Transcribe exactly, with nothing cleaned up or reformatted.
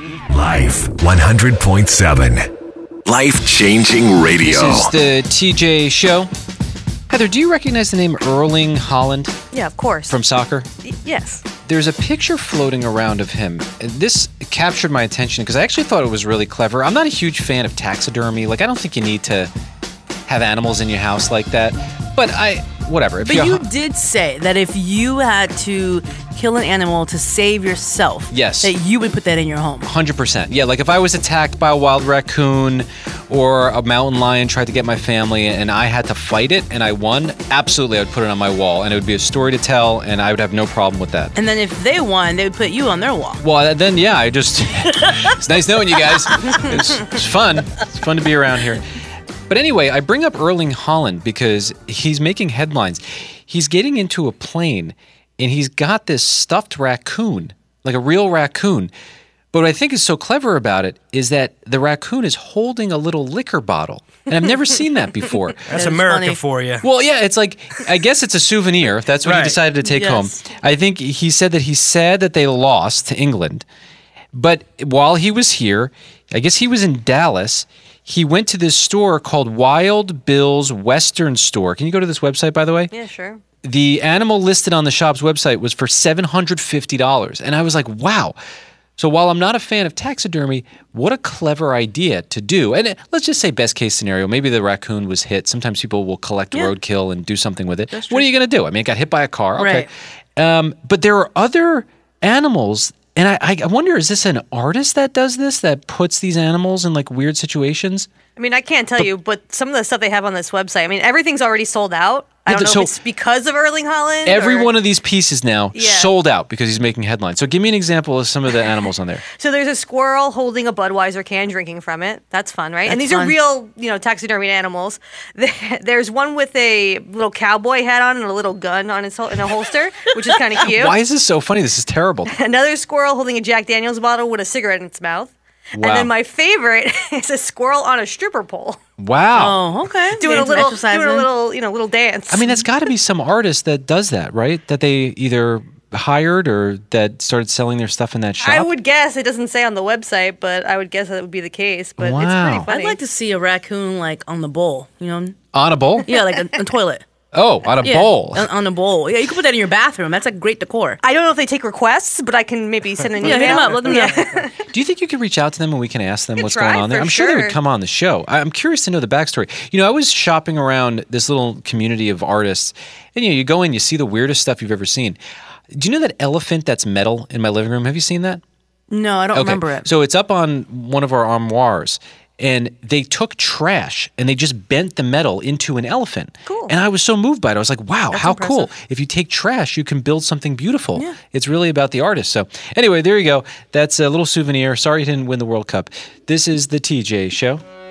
Life one hundred point seven. Life-changing radio. This is the T J Show. Heather, do you recognize the name Erling Haaland? Yeah, of course. From soccer? Y- yes. There's a picture floating around of him. This captured my attention because I actually thought it was really clever. I'm not a huge fan of taxidermy. Like, I don't think you need to have animals in your house like that. But I, whatever. If But you're you hu- did say that if you had to kill an animal to save yourself, Yes. that you would put that in your home. one hundred percent. Yeah, like if I was attacked by a wild raccoon or a mountain lion tried to get my family and I had to fight it and I won, absolutely I would put it on my wall and it would be a story to tell and I would have no problem with that. And then if they won, they would put you on their wall. Well, then, yeah, I just... It's nice knowing you guys. It's, it's fun. It's fun to be around here. But anyway, I bring up Erling Haaland because he's making headlines. He's getting into a plane, and he's got this stuffed raccoon, like a real raccoon. But what I think is so clever about it is that the raccoon is holding a little liquor bottle. And I've never seen that before. That's That is America funny. for you. Well, yeah, it's like, I guess it's a souvenir, if that's what he Right. decided to take Yes. home. I think he said that he's sad that they lost to England. But while he was here, I guess he was in Dallas, he went to this store called Wild Bill's Western Store. Can you go to this website, by the way? Yeah, sure. The animal listed on the shop's website was for seven hundred fifty dollars. And I was like, wow. So while I'm not a fan of taxidermy, what a clever idea to do. And uh, let's just say best case scenario, maybe the raccoon was hit. Sometimes people will collect Yeah. roadkill and do something with it. That's What are true. you going to do? I mean, it got hit by a car. Okay. Right. Um, but there are other animals. And I, I wonder, is this an artist that does this, that puts these animals in like weird situations? I mean, I can't tell you, but some of the stuff they have on this website, I mean, everything's already sold out. I Yeah, don't know so- if it's because of Erling Haaland. Every or- one of these pieces now Yeah. sold out because he's making headlines. So give me an example of some of the animals on there. So there's a squirrel holding a Budweiser can, drinking from it. That's fun, right? and That's these are fun. real, you know, taxidermied animals. There's one with a little cowboy hat on and a little gun on his hol- in a holster, which is kind of cute. Why is this so funny? This is terrible. Another squirrel holding a Jack Daniels bottle with a cigarette in its mouth. Wow. And then my favorite is a squirrel on a stripper pole, Wow. Oh, okay. doing a Getting some little, exercise doing a in. little, you know, little dance. I mean, that's got to be some artist that does that, right? That they either hired or that started selling their stuff in that shop. I would guess, it doesn't say on the website, but I would guess that would be the case. But Wow. it's pretty I'd funny. like to see a raccoon like on the bowl, you know? On a bowl? Yeah, like a, a toilet. Oh, on a Yeah, bowl. On, on a bowl. Yeah, you can put that in your bathroom. That's like great decor. I don't know if they take requests, but I can maybe send an Yeah, email. hit 'em up. Let them know. Do you think you could reach out to them and we can ask them could what's try, going on there? for I'm sure, they would sure. come on the show. I- I'm curious to know the backstory. You know, I was shopping around this little community of artists, and you know, you go in, you see the weirdest stuff you've ever seen. Do you know that elephant that's metal in my living room? Have you seen that? No, I don't remember it. So it's up on one of our armoires, and they took trash and they just bent the metal into an elephant. Cool. And I was so moved by it. I was like, wow, That's how cool. impressive. If you take trash, you can build something beautiful. Yeah. It's really about the artist. So anyway, there you go. That's a little souvenir. Sorry you didn't win the World Cup. This is the T J Show.